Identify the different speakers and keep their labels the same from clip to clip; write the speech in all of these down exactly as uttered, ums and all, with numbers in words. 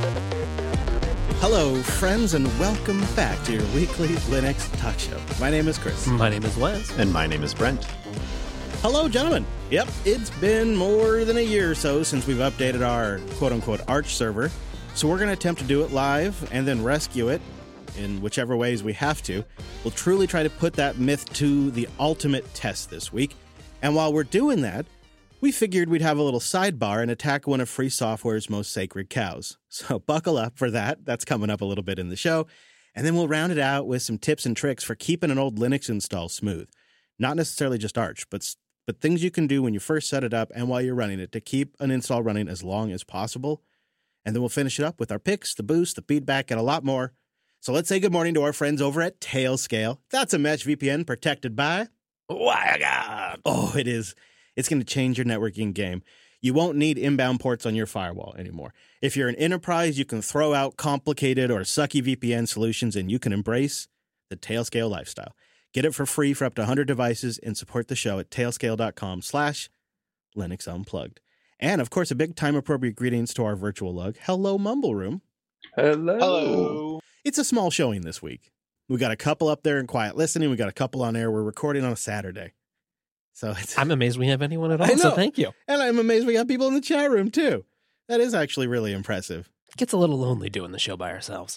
Speaker 1: Hello, friends, and welcome back to your weekly Linux talk show. My name is Chris.
Speaker 2: My name is Wes.
Speaker 3: And my name is Brent.
Speaker 1: Hello, gentlemen. Yep, it's been more than a year or so since we've updated our quote-unquote Arch server, so we're going to attempt to do it live and then rescue it in whichever ways we have to. We'll truly try to put that myth to the ultimate test this week, and while we're doing that, we figured we'd have a little sidebar and attack one of free software's most sacred cows. So buckle up for that. That's coming up a little bit in the show. And then we'll round it out with some tips and tricks for keeping an old Linux install smooth. Not necessarily just Arch, but, but things you can do when you first set it up and while you're running it to keep an install running as long as possible. And then we'll finish it up with our picks, the boost, the feedback, and a lot more. So let's say good morning to our friends over at Tailscale. That's a mesh V P N protected by WireGuard. Oh, it is. It's going to change your networking game. You won't need inbound ports on your firewall anymore. If you're an enterprise, you can throw out complicated or sucky V P N solutions and you can embrace the Tailscale lifestyle. Get it for free for up to one hundred devices and support the show at tailscale.com slash Linux Unplugged. And, of course, a big time-appropriate greetings to our virtual lug. Hello, Mumble Room.
Speaker 4: Hello.
Speaker 1: Hello. It's a small showing this week. We got a couple up there in quiet listening. We got a couple on air. We're recording on a Saturday. So it's,
Speaker 2: I'm amazed we have anyone at all,
Speaker 1: I know.
Speaker 2: so thank you.
Speaker 1: And I'm amazed we have people in the chat room, too. That is actually really impressive.
Speaker 2: It gets a little lonely doing the show by ourselves.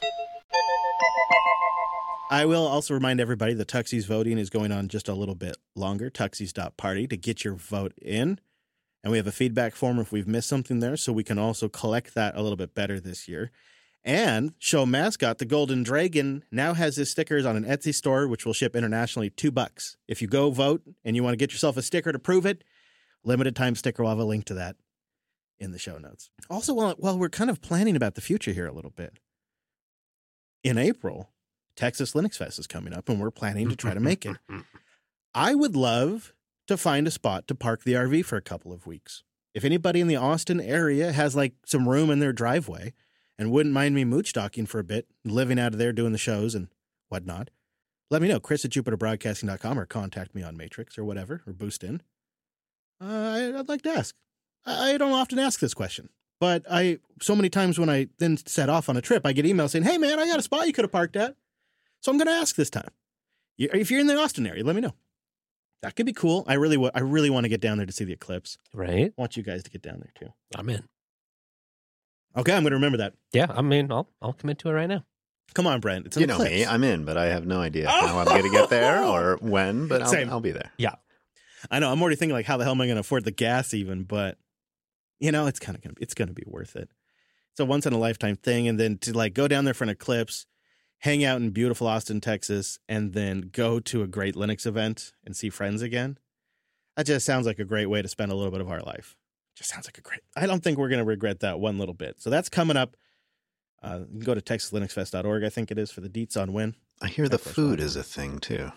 Speaker 1: I will also remind everybody that Tuxie's voting is going on just a little bit longer, tuxies dot party, to get your vote in. And we have a feedback form if we've missed something there, so we can also collect that a little bit better this year. And show mascot, the Golden Dragon, now has his stickers on an Etsy store, which will ship internationally two bucks. If you go vote and you want to get yourself a sticker to prove it, limited time sticker, we'll have a link to that in the show notes. Also, while, while we're kind of planning about the future here a little bit, in April, Texas Linux Fest is coming up, and we're planning to try to make it. I would love to find a spot to park the R V for a couple of weeks. If anybody in the Austin area has like some room in their driveway, and wouldn't mind me mooch docking for a bit, living out of there doing the shows and whatnot, let me know. Chris at Jupiter Broadcasting dot com or contact me on Matrix or whatever, or Boost In. Uh, I'd like to ask. I don't often ask this question, but I so many times when I then set off on a trip, I get emails saying, hey, man, I got a spot you could have parked at. So I'm going to ask this time. If you're in the Austin area, let me know. That could be cool. I really, w- I really want to get down there to see the eclipse.
Speaker 2: Right.
Speaker 1: I want you guys to get down there, too.
Speaker 2: I'm in.
Speaker 1: Okay, I'm going to remember that.
Speaker 2: Yeah, I mean, I'll I'll commit to it right now.
Speaker 1: Come on, Brent. It's an
Speaker 3: You know
Speaker 1: eclipse.
Speaker 3: me, I'm in, but I have no idea how I'm going to get there or when, but
Speaker 1: Same.
Speaker 3: I'll, I'll be there.
Speaker 2: Yeah.
Speaker 1: I know. I'm already thinking, like, how the hell am I going to afford the gas even? But, you know, it's kind of going to it's going to be worth it. It's a once-in-a-lifetime thing. And then to, like, go down there for an eclipse, hang out in beautiful Austin, Texas, and then go to a great Linux event and see friends again. That just sounds like a great way to spend a little bit of our life. Just sounds like a great... I don't think we're going to regret that one little bit. So that's coming up. Uh, you can go to texas linux fest dot org, I think it is, for the deets on when.
Speaker 3: I hear the food is a thing, too.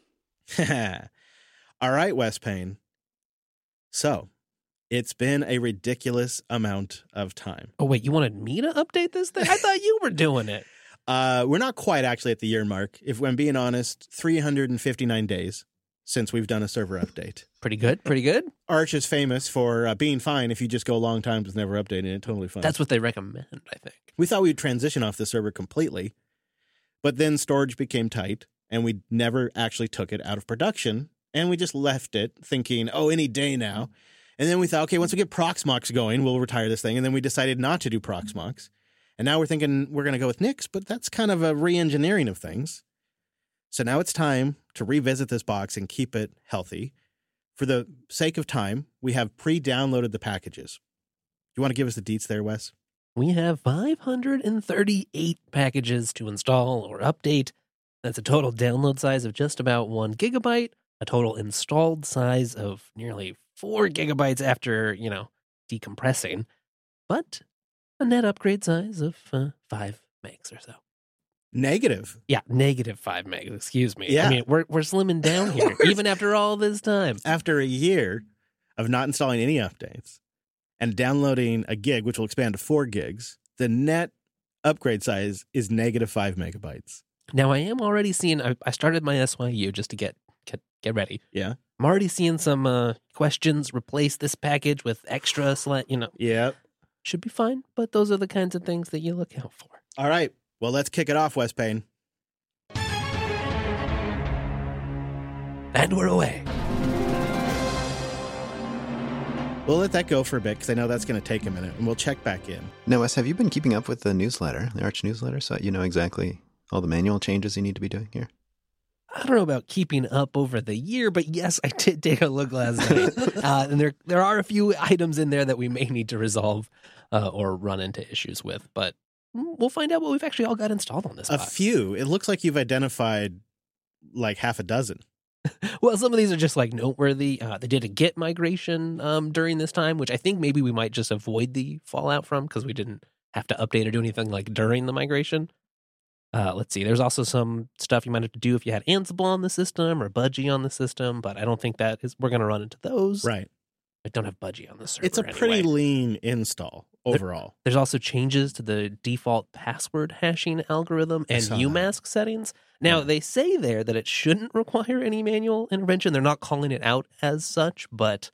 Speaker 1: All right, Wes Payne. So, it's been a ridiculous amount of time.
Speaker 2: Oh, wait, you wanted me to update this thing? I thought you were doing it.
Speaker 1: Uh, we're not quite actually at the year mark. If I'm being honest, three hundred fifty-nine days since we've done a server update.
Speaker 2: Pretty good, pretty good.
Speaker 1: Arch is famous for uh, being fine if you just go a long time with never updating it. Totally fine.
Speaker 2: That's what they recommend, I think.
Speaker 1: We thought we'd transition off the server completely, but then storage became tight, and we never actually took it out of production, and we just left it thinking, oh, any day now. And then we thought, okay, once we get Proxmox going, we'll retire this thing, and then we decided not to do Proxmox. And now we're thinking we're going to go with Nix, but that's kind of a re-engineering of things. So now it's time to revisit this box and keep it healthy. For the sake of time, we have pre-downloaded the packages. You want to give us the deets there, Wes?
Speaker 2: We have five hundred thirty-eight packages to install or update. That's a total download size of just about one gigabyte, a total installed size of nearly four gigabytes after, you know, decompressing, but a net upgrade size of uh, five megs or so.
Speaker 1: Negative.
Speaker 2: Yeah, negative five megs, excuse me.
Speaker 1: Yeah.
Speaker 2: I mean, we're we're slimming down here, even after all this time.
Speaker 1: After a year of not installing any updates and downloading a gig, which will expand to four gigs, the net upgrade size is negative five megabytes.
Speaker 2: Now, I am already seeing, I, I started my S Y U just to get get, get ready.
Speaker 1: Yeah.
Speaker 2: I'm already seeing some uh, questions replace this package with extra, sli- you know.
Speaker 1: Yep.
Speaker 2: should be fine, but those are the kinds of things that you look out for.
Speaker 1: All right. Well, let's kick it off, Wes Payne.
Speaker 2: And we're away.
Speaker 1: We'll let that go for a bit because I know that's going to take a minute, and we'll check back in.
Speaker 3: Now, Wes, have you been keeping up with the newsletter, the Arch newsletter, so you know exactly all the manual changes you need to be doing here?
Speaker 2: I don't know about keeping up over the year, but yes, I did take a look last night. uh, and there there are a few items in there that we may need to resolve uh, or run into issues with, but we'll find out what we've actually all got installed on this
Speaker 1: A
Speaker 2: box.
Speaker 1: few. It looks like you've identified like half a dozen.
Speaker 2: Well, some of these are just like noteworthy. Uh, they did a Git migration um, during this time, which I think maybe we might just avoid the fallout from because we didn't have to update or do anything like during the migration. Uh, let's see. There's also some stuff you might have to do if you had Ansible on the system or Budgie on the system, but I don't think that is. We're going to run into those.
Speaker 1: Right.
Speaker 2: I don't have Budgie on the server.
Speaker 1: It's a pretty
Speaker 2: anyway.
Speaker 1: lean install overall.
Speaker 2: There, there's also changes to the default password hashing algorithm and
Speaker 1: saw
Speaker 2: U
Speaker 1: that.
Speaker 2: mask settings. Now,
Speaker 1: Yeah.
Speaker 2: they say there that it shouldn't require any manual intervention. They're not calling it out as such, but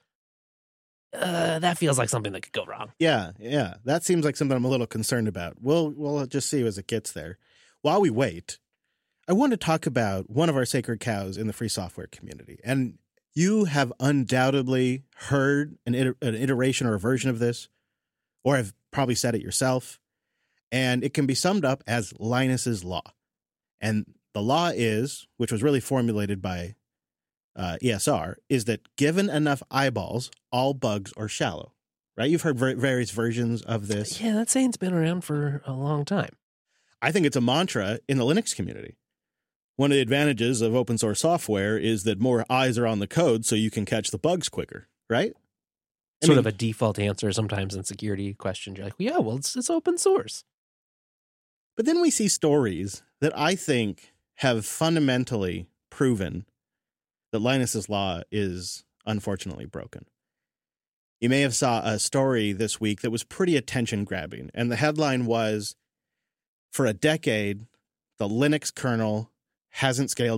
Speaker 2: uh, that feels like something that could go wrong.
Speaker 1: Yeah, yeah. That seems like something I'm a little concerned about. We'll we'll just see as it gets there. While we wait, I want to talk about one of our sacred cows in the free software community. And you have undoubtedly heard an, iter- an iteration or a version of this, or have probably said it yourself. And it can be summed up as Linus's Law. And the law is, which was really formulated by uh, E S R, is that given enough eyeballs, all bugs are shallow. Right? You've heard ver- various versions of this.
Speaker 2: Yeah, that saying's been around for a long time.
Speaker 1: I think it's a mantra in the Linux community. One of the advantages of open source software is that more eyes are on the code so you can catch the bugs quicker, right? I
Speaker 2: Sort
Speaker 1: mean,
Speaker 2: of a default answer sometimes in security questions. You're like, well, yeah, well, it's, it's open source.
Speaker 1: But then we see stories that I think have fundamentally proven that Linus's Law is unfortunately broken. You may have saw a story this week that was pretty attention grabbing, and the headline was, for a decade, the Linux kernel hasn't scaled